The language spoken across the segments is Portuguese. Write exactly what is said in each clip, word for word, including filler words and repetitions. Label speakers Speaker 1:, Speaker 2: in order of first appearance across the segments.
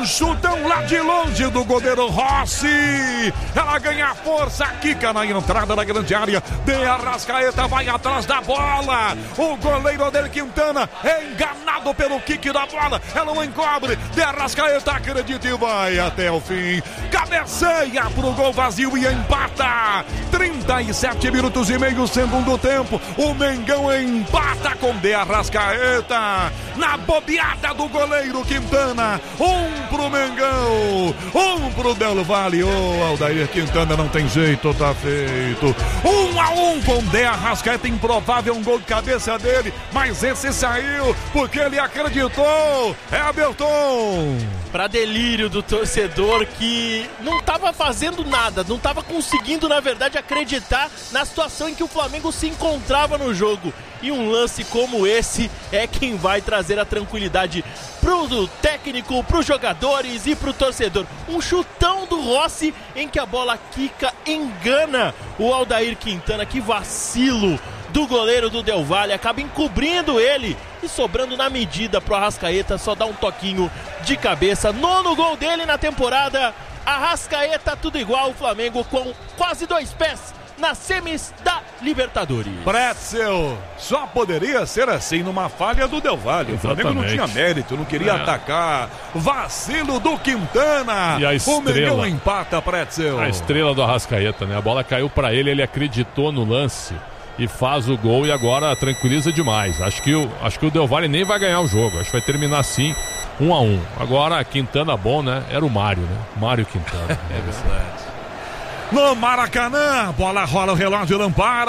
Speaker 1: chutão lá de longe do goleiro Rossi. Ela ganha força, quica na entrada da grande área. De Arrascaeta vai atrás da bola. O goleiro Adair Quintana é enganado pelo kick da bola. Ela não encobre. De Arrascaeta acredita e vai até o fim. Cabeceia pro gol vazio e empata. trinta e sete minutos e meio, segundo tempo. O Mengão empata com De Arrascaeta. Na bobeada do goleiro Quintana. Um pro Mengão, um pro Del Valle. Oh, Aldair Quintana não tem jeito, tá feito. Um a um com De Arrascaeta. Improvável um gol de cabeça dele, mas esse saiu porque ele acreditou. É Everton.
Speaker 2: Pra delírio do torcedor que não tava fazendo nada, não tava conseguindo, na verdade, acreditar na situação em que o Flamengo se encontrava no jogo. E um lance como esse é quem vai trazer a tranquilidade pro técnico, pros jogadores e pro torcedor. Um chutão do Rossi em que a bola quica, engana o Aldair Quintana. Que vacilo do goleiro do Del Valle, acaba encobrindo ele e sobrando na medida pro Arrascaeta, só dá um toquinho de cabeça. Nono gol dele na temporada. Arrascaeta, tudo igual, o Flamengo com quase dois pés nas semis da Libertadores.
Speaker 1: Pretzel, só poderia ser assim numa falha do Del Valle. O Flamengo não tinha mérito, não queria é. atacar. Vacilo do Quintana.
Speaker 3: E a estrela,
Speaker 1: o Mengão empata, Pretzel.
Speaker 3: A estrela do Arrascaeta, né? A bola caiu pra ele, ele acreditou no lance e faz o gol e agora tranquiliza demais. Acho que o, acho que o Del Valle nem vai ganhar o jogo. Acho que vai terminar assim, um a um. Agora, Quintana bom, né? Era o Mário, né? Mário Quintana.
Speaker 1: É verdade. No Maracanã, bola rola, o relógio não para.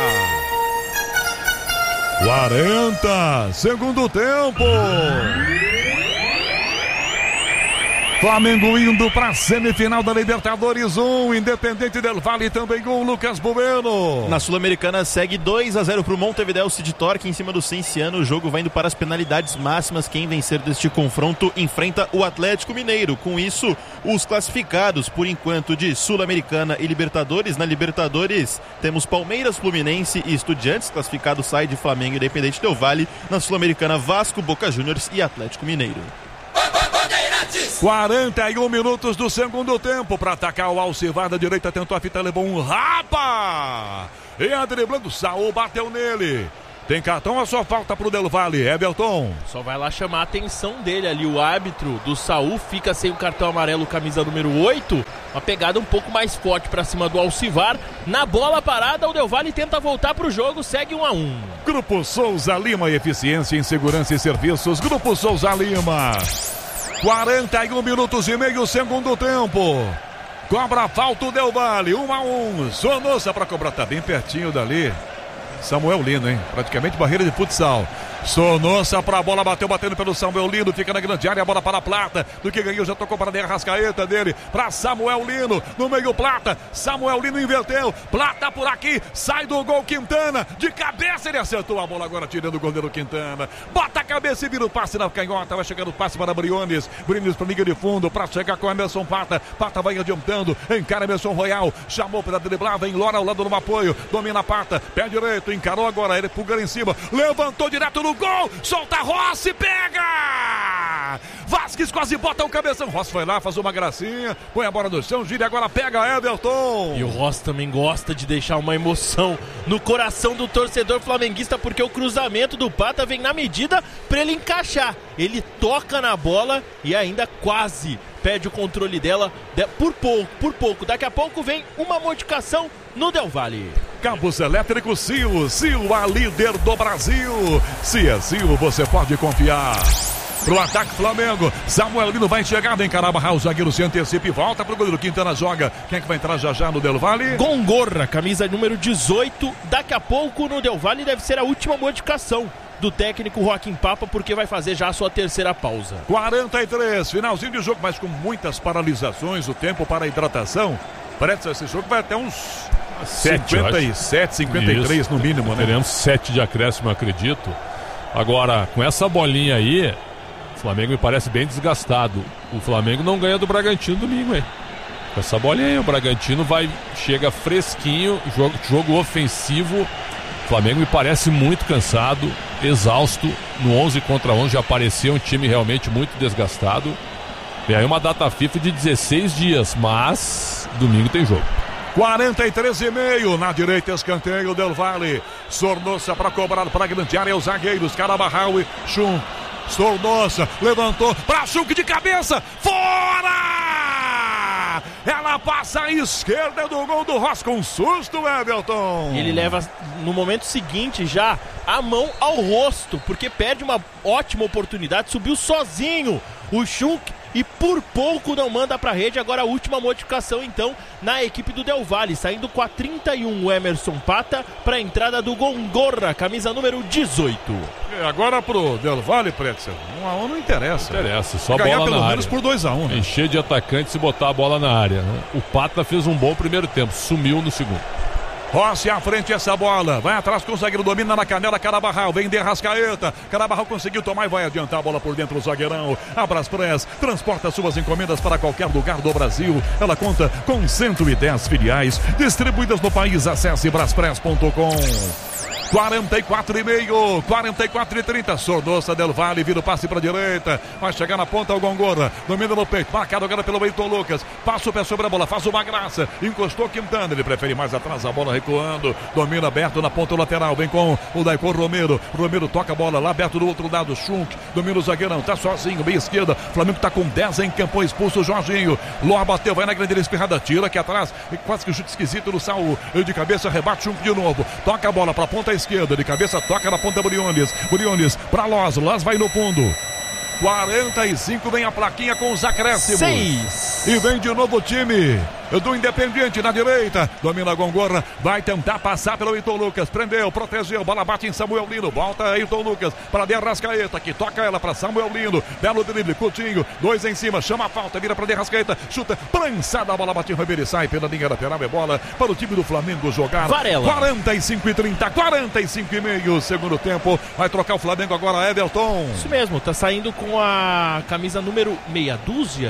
Speaker 1: quarenta, segundo tempo. Flamengo indo para a semifinal da Libertadores. Um, Independente Del Valle também com um, Lucas Bueno.
Speaker 4: Na Sul-Americana segue dois a zero para o Montevideo City Torque em cima do Cienciano. O jogo vai indo para as penalidades máximas. Quem vencer deste confronto enfrenta o Atlético Mineiro. Com isso, os classificados por enquanto de Sul-Americana e Libertadores. Na Libertadores temos Palmeiras, Fluminense e Estudiantes. Classificado sai de Flamengo e Independente Del Valle. Na Sul-Americana, Vasco, Boca Juniors e Atlético Mineiro.
Speaker 1: quarenta e um minutos do segundo tempo para atacar o Alcivar da direita, tentou a fita, levou um rapa e a driblando, Saul bateu nele. Tem cartão, a só falta pro Del Valle, Everton.
Speaker 2: Só vai lá chamar a atenção dele ali, o árbitro do Saul fica sem o cartão amarelo, camisa número oito. Uma pegada um pouco mais forte pra cima do Alcivar. Na bola parada, o Del Valle tenta voltar pro jogo, segue um a um.
Speaker 1: Grupo Souza Lima, eficiência em segurança e serviços. Grupo Souza Lima. quarenta e um minutos e meio, segundo tempo. Cobra a falta o Del Valle, um a um. Sonossa pra cobrar, tá bem pertinho dali. Samuel Lino, hein? Praticamente barreira de futsal. Sonossa pra bola, bateu, batendo pelo Samuel Lino, fica na grande área, a bola para a Plata, do que ganhou, já tocou para a Arrascaeta dele, para Samuel Lino, no meio Plata, Samuel Lino inverteu, Plata por aqui, sai do gol Quintana, de cabeça ele acertou a bola agora, tirando o goleiro Quintana, bota a cabeça e vira o passe na canhota, vai chegando o passe para Briones, Briones para liga de fundo, para chegar com Emerson Plata, Plata vai adiantando, encara Emerson Royal, chamou para driblar, vem Lora ao lado no apoio, domina a Plata, pé direito, encarou agora, ele pulgar em cima, levantou direto no gol, solta Rossi, pega! Vasquez quase bota o cabeção, Rossi foi lá, faz uma gracinha, põe a bola no chão, gira e agora pega Everton.
Speaker 2: E o Rossi também gosta de deixar uma emoção no coração do torcedor flamenguista, porque o cruzamento do Pata vem na medida para ele encaixar. Ele toca na bola e ainda quase perde o controle dela por pouco, por pouco. Daqui a pouco vem uma modificação no Del Valle.
Speaker 1: Cabos elétricos Sil, Sil, a líder do Brasil. Se é Sil, você pode confiar. Pro ataque Flamengo, Samuel Lino vai chegar, vem Carabarra, o zagueiro se antecipa e volta pro goleiro, Quintana joga. Quem é que vai entrar já já no Del Valle?
Speaker 2: Gongorra, camisa número dezoito. Daqui a pouco no Del Valle deve ser a última modificação do técnico Joaquim Papa, porque vai fazer já a sua terceira pausa.
Speaker 1: quarenta e três, finalzinho de jogo, mas com muitas paralisações, o tempo para a hidratação. Parece que esse jogo vai até uns cinquenta e sete, cinquenta e três no mínimo, né?
Speaker 3: Teremos sete de acréscimo, acredito. Agora, com essa bolinha aí, o Flamengo me parece bem desgastado. O Flamengo não ganha do Bragantino domingo, hein? Com essa bolinha aí, o Bragantino vai, chega fresquinho, jogo, jogo ofensivo. O Flamengo me parece muito cansado, exausto. No onze contra onze já apareceu um time realmente muito desgastado. E aí uma data FIFA de dezesseis dias, mas domingo tem jogo.
Speaker 1: quarenta e três e meio na direita, escanteio Del Valle. Sornosa para cobrar para a grande área, os zagueiros Carabarral e Chum. Sornosa levantou para Chum de cabeça, fora! Ela passa à esquerda do gol do Ross com susto, Everton.
Speaker 2: Ele leva no momento seguinte já a mão ao rosto, porque perde uma ótima oportunidade, subiu sozinho o Schunk e por pouco não manda para a rede. Agora a última modificação então na equipe do Del Valle, saindo com a trinta e um o Emerson Pata para a entrada do Gongorra, camisa número dezoito.
Speaker 1: É, agora pro Del Valle, Pretzel, um a um não interessa.
Speaker 3: Não interessa, só
Speaker 1: ganhar
Speaker 3: bola
Speaker 1: pelo
Speaker 3: na
Speaker 1: menos
Speaker 3: área.
Speaker 1: por dois a um, né?
Speaker 3: Encher de atacantes e botar a bola na área, né? O Pata fez um bom primeiro tempo, sumiu no segundo.
Speaker 1: Rossi à frente essa bola, vai atrás com o zagueiro, domina na canela, Carabarral, vem de Arrascaeta, Carabarral conseguiu tomar e vai adiantar a bola por dentro, o zagueirão, a Braspress, transporta suas encomendas para qualquer lugar do Brasil, ela conta com cento e dez filiais, distribuídas no país, acesse braspress ponto com. quarenta e quatro e meio, quarenta e quatro e trinta, Sornosa Del Valle, vira o passe para a direita, vai chegar na ponta o Gongorra, domina no peito, marcado agora pelo Heitor Lucas, passa o pé sobre a bola, faz uma graça, encostou Quintana, ele prefere mais atrás, a bola recuando, domina aberto na ponta lateral, vem com o Daicon Romero, Romero toca a bola lá aberto do outro lado, Schunk, domina o zagueirão, tá sozinho, meia esquerda, Flamengo tá com dez em campo, expulso o Jorginho, Loa bateu, vai na grande área espirrada, tira aqui atrás, quase que chute esquisito no Saul, de cabeça, rebate Schunk de novo, toca a bola pra ponta esquerda, de cabeça toca na ponta Briones, Briones pra Loz, Loz vai no fundo, quarenta e cinco, vem a plaquinha com os acréscimos.
Speaker 2: Seis.
Speaker 1: E vem de novo o time do Independiente na direita, domina a Gongorra, vai tentar passar pelo Heitor Lucas, prendeu, protegeu, bola bate em Samuel Lino, volta Heitor Lucas para De Arrascaeta, que toca ela para Samuel Lino, belo drible, Coutinho, dois em cima, chama a falta, vira para De Arrascaeta, chuta, prensada, a bola bate em Ribeiro e sai pela linha lateral, é bola para o time do Flamengo jogar.
Speaker 2: Varela.
Speaker 1: quarenta e cinco e trinta, quarenta e cinco e meio, segundo tempo, vai trocar o Flamengo agora, Everton.
Speaker 2: Isso mesmo, tá saindo com a camisa número meia dúzia,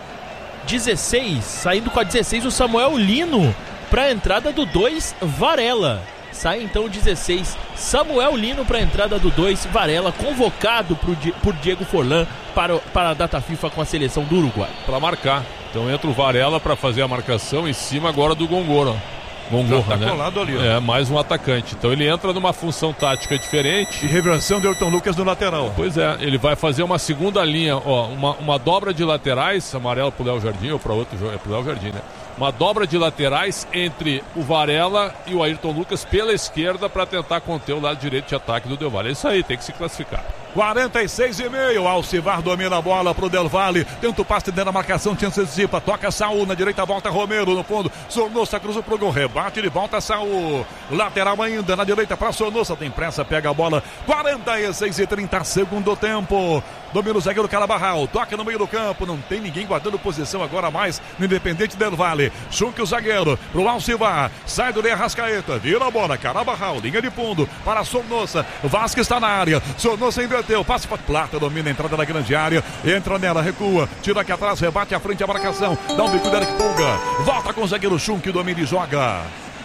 Speaker 2: dezesseis, saindo com a dezesseis o Samuel Lino para a entrada do dois, Varela. Sai então o dezesseis, Samuel Lino para a entrada do dois, Varela, convocado pro, por Diego Forlan para, para a data FIFA com a seleção do Uruguai.
Speaker 3: Para marcar, então entra o Varela para fazer a marcação em cima agora do Gongorra. Gongorra,
Speaker 1: tá
Speaker 3: né?
Speaker 1: colado ali, ó.
Speaker 3: É, mais um atacante. Então ele entra numa função tática diferente.
Speaker 1: E reversão de Ayrton Lucas no lateral.
Speaker 3: Pois é, ele vai fazer uma segunda linha, ó, uma, uma dobra de laterais, amarelo pro Léo Jardim ou para outro jogo, é pro Léo Jardim, né? Uma dobra de laterais entre o Varela e o Ayrton Lucas pela esquerda para tentar conter o lado direito de ataque do Del Valle. É isso aí, tem que se classificar.
Speaker 1: quarenta e seis e meio, Alcivar domina a bola pro Del Valle, tenta o passe dentro da marcação, tinha antecipa, toca Saul, na direita volta Romero, no fundo, Sornosa cruzou pro gol, rebate, ele volta Saul, lateral ainda, na direita pra Sornosa, tem pressa, pega a bola, quarenta e seis e trinta, segundo tempo, domina o zagueiro Carabarral, toca no meio do campo, não tem ninguém guardando posição agora mais no Independente Del Valle, Schunk o zagueiro, pro Alcivar, sai do De Arrascaeta, vira a bola, Carabarral, linha de fundo, para Sornosa, Vasquez está na área, Sornosa inverteu, passe para Plata, domina a entrada da grande área, entra nela, recua, tira aqui atrás, rebate à frente a marcação, dá um bico dele que pulga, volta com o zagueiro Schunk, domina e joga.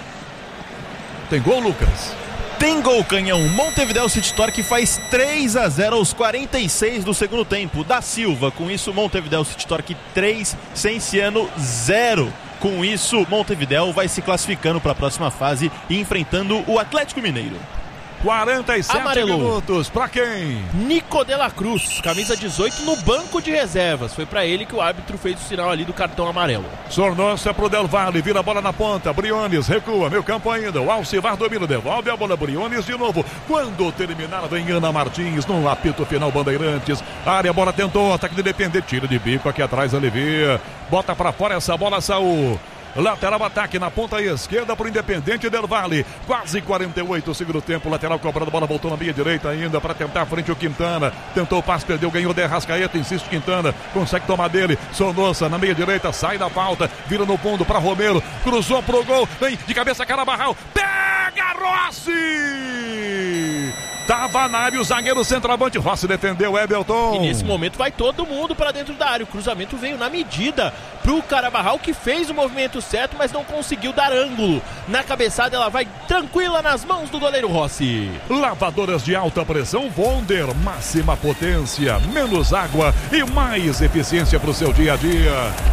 Speaker 1: Tem gol, Lucas?
Speaker 4: Tem gol, Canhão. Montevideo City Torque faz três a zero aos quarenta e seis do segundo tempo. Da Silva, com isso Montevideo City Torque três, Cienciano zero. Com isso, Montevideo vai se classificando para a próxima fase e enfrentando o Atlético Mineiro.
Speaker 1: quarenta e sete
Speaker 2: Amarelou.
Speaker 1: minutos, pra quem?
Speaker 2: Nico de la Cruz, camisa dezoito no banco de reservas. Foi pra ele que o árbitro fez o sinal ali do cartão amarelo.
Speaker 1: Sornosa pro Del Valle, vira a bola na ponta, Briones recua, meio campo ainda, o Alcivar domina, devolve a bola, Briones de novo. Quando terminar, vem Ana Martins no apito final, Bandeirantes. Área, bola tentou, ataque de Independente, tira de bico aqui atrás, alivia. Bota pra fora essa bola, Saul. Lateral ataque na ponta esquerda para o Independente Del Valle. Quase quarenta e oito, segundo tempo. Lateral cobrando, bola voltou na meia direita ainda para tentar frente o Quintana. Tentou o passe, perdeu, ganhou de Arrascaeta. Insiste Quintana, consegue tomar dele. Sornosa na meia direita, sai da falta. Vira no fundo para Romero. Cruzou pro gol. Vem de cabeça, Carabarral. Pega Rossi! Tavanário, zagueiro centroavante. Rossi defendeu, Everton.
Speaker 2: E nesse momento vai todo mundo para dentro da área. O cruzamento veio na medida pro Carabarral, que fez o movimento certo, mas não conseguiu dar ângulo. Na cabeçada ela vai tranquila nas mãos do goleiro Rossi.
Speaker 1: Lavadoras de alta pressão Wonder. Máxima potência, menos água e mais eficiência pro seu dia a dia.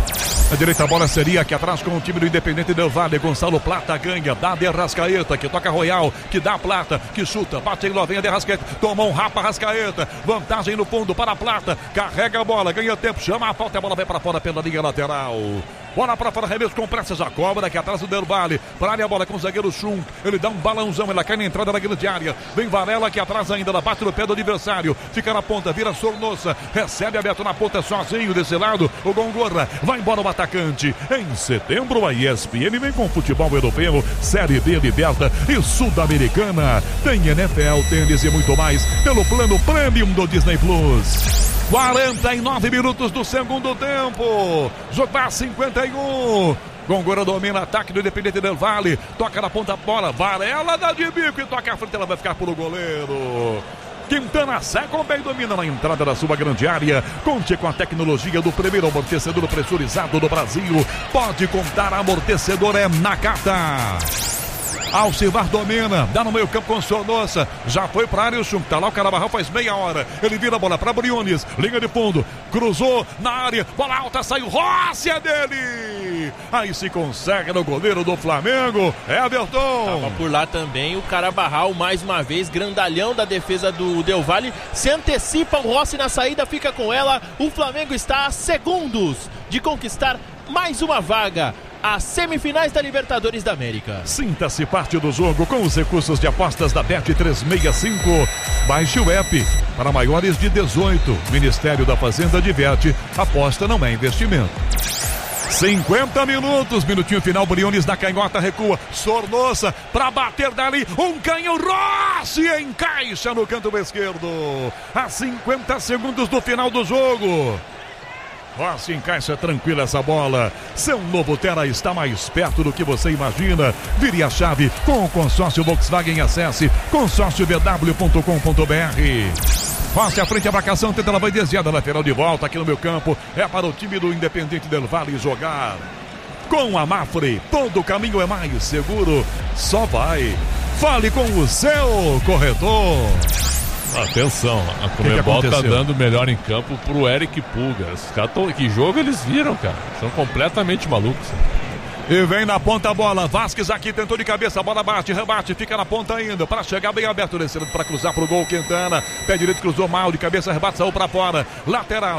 Speaker 1: A direita a bola seria aqui atrás com o time do Independente Del Valle. Gonçalo Plata ganha, dá de Arrascaeta, que toca Royal, que dá Plata, que chuta, bate em Lovenha de Arrascaeta, tomou um rapa Arrascaeta, vantagem no fundo para a Plata, carrega a bola, ganha tempo, chama a falta, a bola vai para fora pela linha lateral. Bola para fora, arremesso com pressa, já cobra aqui atrás do Del Valle. Para área a bola com o zagueiro Chum. Ele dá um balãozão, ela cai na entrada da grande área. Vem Varela aqui atrás ainda, ela bate no pé do adversário. Fica na ponta, vira Sornosa. Recebe aberto na ponta sozinho desse lado. O Gongorra vai embora o atacante. Em setembro a E S P N vem com futebol europeu, Série B, Liberta e Sul-Americana. Tem N F L, tênis e muito mais pelo plano Premium do Disney Plus. quarenta e nove minutos do segundo tempo. Jogar cinquenta e um. Gongora domina, ataque do Independente Del Valle. Toca na ponta a bola. Varela dá de bico e toca à frente. Ela vai ficar por o goleiro. Quintana seca, bem domina na entrada da sua grande área. Conte com a tecnologia do primeiro amortecedor pressurizado do Brasil. Pode contar, amortecedor é Nakata. Alcivar domina, dá no meio campo com Sornosa, já foi para a área o Chum, tá lá o Carabarral faz meia hora, ele vira a bola para Briones, linha de fundo, cruzou na área, bola alta, saiu, Rossi é dele, aí se consegue no goleiro do Flamengo, Everton.
Speaker 2: Tava por lá também o Carabarral, mais uma vez, grandalhão da defesa do Del Valle, se antecipa, o Rossi na saída, fica com ela, o Flamengo está a segundos de conquistar mais uma vaga. As semifinais da Libertadores da América.
Speaker 1: Sinta-se parte do jogo com os recursos de apostas da Bet trezentos e sessenta e cinco. Baixe o app para maiores de dezoito. Ministério da Fazenda diverte. Aposta não é investimento. cinquenta minutos, minutinho final, Briones na canhota, recua, Sornosa para bater dali, um canhão, Rossi encaixa no canto esquerdo. A cinquenta segundos do final do jogo. Rossi encaixa tranquila essa bola. Seu novo Terra está mais perto do que você imagina. Vire a chave com o consórcio Volkswagen. Acesse consórcio v w ponto com ponto b r. Rossi à frente, a marcação, tenta, ela vai desviada, lateral de volta aqui no meu campo. É para o time do Independente Del Valle jogar. Com a Mafre, todo o caminho é mais seguro. Só vai. Fale com o seu corretor.
Speaker 3: Atenção, a Comebol tá dando melhor em campo pro Eric Pulga. Os caras tão, que jogo eles viram, cara? São completamente malucos.
Speaker 1: E vem na ponta a bola, Vasquez aqui tentou de cabeça, a bola bate, rebate, fica na ponta ainda, para chegar bem aberto, descendo para cruzar pro gol, Quintana, pé direito, cruzou mal, de cabeça, rebate, saiu para fora, lateral,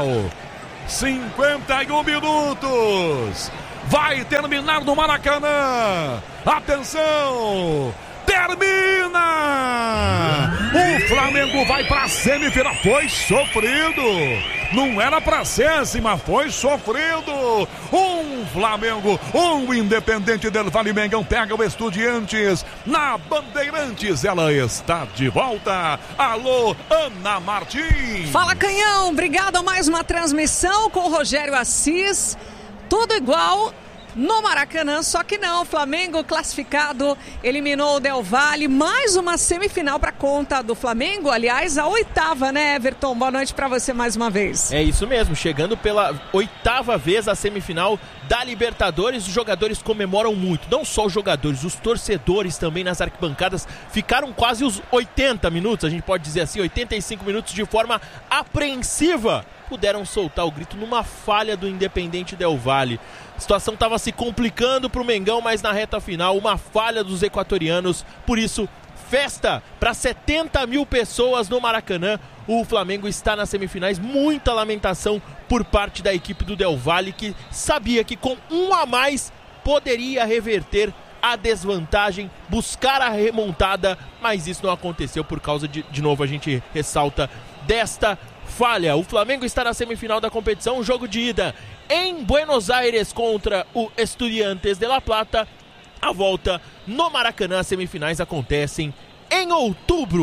Speaker 1: cinquenta e um minutos, vai terminar no Maracanã, atenção, termina! O Flamengo vai pra semifinal. Foi sofrido. Não era pra ser assim, mas foi sofrido. Um Flamengo, um Independente Del Valle. Mengão pega o Estudiantes. Na Bandeirantes, ela está de volta. Alô, Ana Martins.
Speaker 5: Fala, Canhão. Obrigado a mais uma transmissão com o Rogério Assis. Tudo igual no Maracanã, só que não, o Flamengo classificado, eliminou o Del Valle, mais uma semifinal para conta do Flamengo, aliás, a oitava, né, Everton? Boa noite para você mais uma vez.
Speaker 2: É isso mesmo, chegando pela oitava vez a semifinal da Libertadores, os jogadores comemoram muito, não só os jogadores, os torcedores também nas arquibancadas, ficaram quase os oitenta minutos, a gente pode dizer assim, oitenta e cinco minutos de forma apreensiva, puderam soltar o grito numa falha do Independente Del Valle. A situação estava se complicando para o Mengão, mas na reta final, uma falha dos equatorianos. Por isso, festa para setenta mil pessoas no Maracanã. O Flamengo está nas semifinais. Muita lamentação por parte da equipe do Del Valle, que sabia que com um a mais poderia reverter a desvantagem, buscar a remontada, mas isso não aconteceu por causa de, de novo, a gente ressalta, desta falha. O Flamengo está na semifinal da competição, um jogo de ida em Buenos Aires contra o Estudiantes de La Plata. A volta no Maracanã, as semifinais acontecem em outubro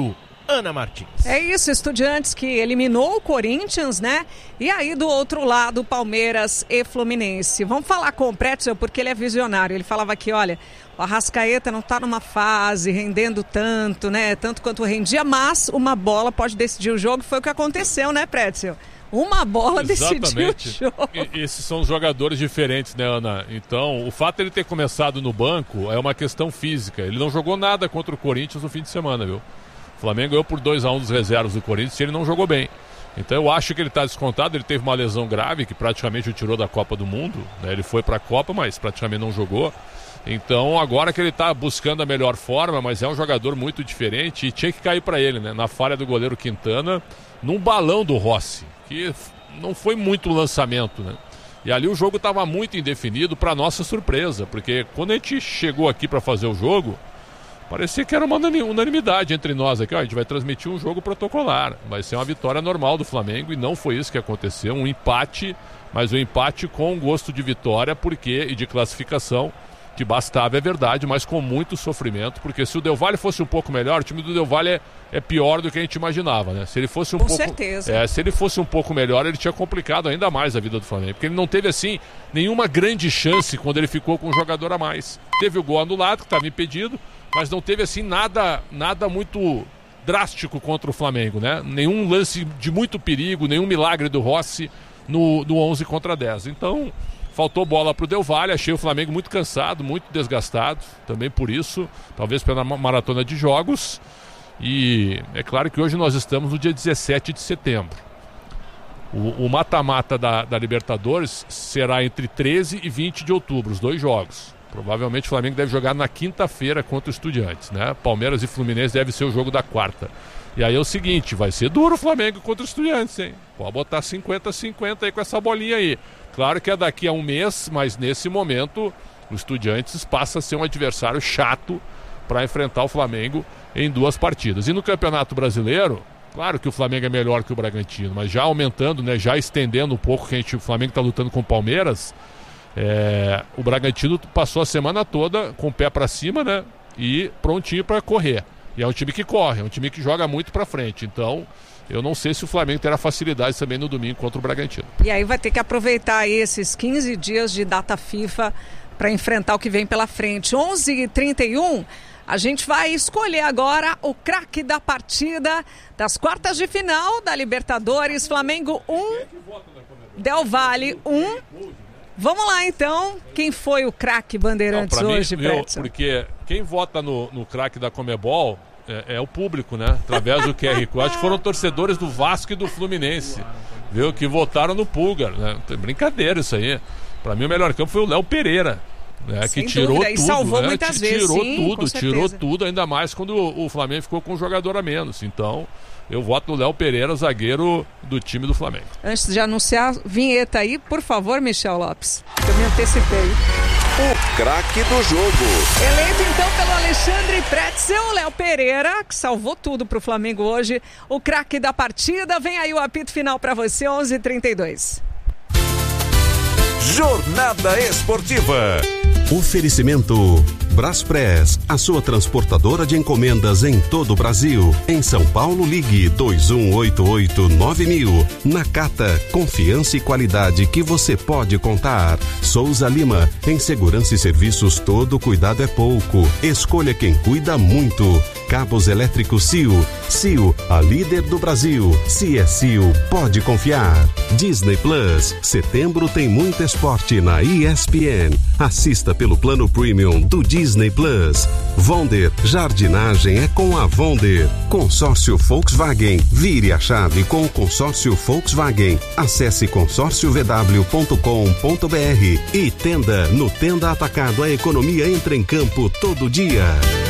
Speaker 2: Ana Martins.
Speaker 5: É isso, Estudiantes que eliminou o Corinthians, né? E aí do outro lado, Palmeiras e Fluminense. Vamos falar com o Pretzel porque ele é visionário. Ele falava aqui, olha, o Arrascaeta não tá numa fase rendendo tanto, né? Tanto quanto rendia, mas uma bola pode decidir o jogo. Foi o que aconteceu, né, Pretzel? Uma bola
Speaker 3: Exatamente.
Speaker 5: decidiu o jogo.
Speaker 3: E, esses são jogadores diferentes, né, Ana? Então, o fato de ele ter começado no banco é uma questão física. Ele não jogou nada contra o Corinthians no fim de semana, viu? O Flamengo ganhou por dois a um dos reservas do Corinthians e ele não jogou bem. Então eu acho que ele está descontado. Ele teve uma lesão grave que praticamente o tirou da Copa do Mundo, né? Ele foi para a Copa, mas praticamente não jogou. Então agora que ele está buscando a melhor forma, mas é um jogador muito diferente e tinha que cair para ele, né? Na falha do goleiro Quintana, num balão do Rossi, que não foi muito lançamento, né? E ali o jogo estava muito indefinido, para nossa surpresa, porque quando a gente chegou aqui para fazer o jogo, parecia que era uma unanimidade entre nós aqui. Ó, a gente vai transmitir um jogo protocolar, vai ser uma vitória normal do Flamengo, e não foi isso que aconteceu. Um empate, mas um empate com gosto de vitória, porque e de classificação, que bastava, é verdade, mas com muito sofrimento, porque se o Del Valle fosse um pouco melhor, o time do Del Valle é, é pior do que a gente imaginava, né? Se ele fosse um
Speaker 5: com
Speaker 3: pouco,
Speaker 5: certeza.
Speaker 3: É, se ele fosse um pouco melhor, ele tinha complicado ainda mais a vida do Flamengo, porque ele não teve, assim, nenhuma grande chance quando ele ficou com um jogador a mais. Teve o gol anulado, que estava impedido, mas não teve, assim, nada, nada muito drástico contra o Flamengo, né? Nenhum lance de muito perigo, nenhum milagre do Rossi no, no onze contra dez. Então, faltou bola para o Del Valle. Achei o Flamengo muito cansado, muito desgastado, também por isso, talvez pela maratona de jogos. E é claro que hoje nós estamos no dia dezessete de setembro. O mata-mata da, da Libertadores será entre treze e vinte de outubro, os dois jogos. Provavelmente o Flamengo deve jogar na quinta-feira contra o Estudiantes, né? Palmeiras e Fluminense deve ser o jogo da quarta. E aí é o seguinte, vai ser duro o Flamengo contra o Estudiantes, hein? Pode botar cinquenta a cinquenta aí com essa bolinha aí. Claro que é daqui a um mês, mas nesse momento o Estudiantes passa a ser um adversário chato para enfrentar o Flamengo em duas partidas. E no Campeonato Brasileiro, claro que o Flamengo é melhor que o Bragantino, mas já aumentando, né, já estendendo um pouco que a gente, o Flamengo está lutando com o Palmeiras. É, o Bragantino passou a semana toda com o pé para cima, né, e prontinho para correr. E é um time que corre, é um time que joga muito para frente. Então, eu não sei se o Flamengo terá facilidade também no domingo contra o Bragantino.
Speaker 5: E aí vai ter que aproveitar aí esses quinze dias de data FIFA para enfrentar o que vem pela frente. onze e trinta e um, a gente vai escolher agora o craque da partida das quartas de final da Libertadores. Flamengo um, Del Valle um. Vamos lá, então. Quem foi o craque Bandeirantes
Speaker 3: não,
Speaker 5: hoje,
Speaker 3: mim, eu,
Speaker 5: Pretzel?
Speaker 3: Porque quem vota no, no craque da Comebol é, é o público, né? Através do Q R Code. Acho que foram torcedores do Vasco e do Fluminense, viu? Que votaram no Pulgar, né? Brincadeira isso aí. Pra mim o melhor campo foi o Léo Pereira, né? Que tirou
Speaker 5: dúvida.
Speaker 3: tudo,
Speaker 5: e salvou
Speaker 3: né?
Speaker 5: muitas
Speaker 3: tirou
Speaker 5: vezes, sim,
Speaker 3: tudo, tirou tudo, ainda mais quando o, o Flamengo ficou com um jogador a menos. Então, eu voto no Léo Pereira, zagueiro do time do Flamengo.
Speaker 5: Antes de anunciar a vinheta aí, por favor, Michel Lopes, que eu me antecipei.
Speaker 6: O craque do jogo.
Speaker 5: Eleito então pelo Alexandre Pretzel, Léo Pereira, que salvou tudo pro Flamengo hoje. O craque da partida. Vem aí o apito final para você, onze e trinta e dois.
Speaker 6: Jornada Esportiva.
Speaker 7: Oferecimento Braspress, a sua transportadora de encomendas em todo o Brasil. Em São Paulo, ligue dois um oito oito nove mil. Nakata, confiança e qualidade que você pode contar. Souza Lima, em segurança e serviços todo cuidado é pouco. Escolha quem cuida muito. Cabos elétricos C I O. C I O, a líder do Brasil. Se é C I O, pode confiar. Disney Plus, setembro tem muito esporte na E S P N. Assista pelo plano premium do Disney Plus. Vonder, jardinagem é com a Vonder. Consórcio Volkswagen, vire a chave com o consórcio Volkswagen. Acesse consórcio v w ponto com ponto b r. E Tenda, no Tenda Atacado a economia entra em campo todo dia.